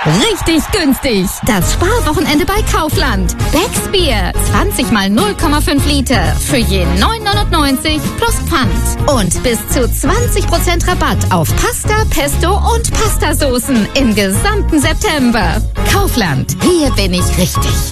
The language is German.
richtig günstig. Das Sparwochenende bei Kaufland. Becks Bier, 20 mal 0,5 Liter für je 9,99 plus Pfand. Und bis zu 20% Rabatt auf Pasta, Pesto und Pastasoßen im gesamten September. Kaufland, hier bin ich richtig.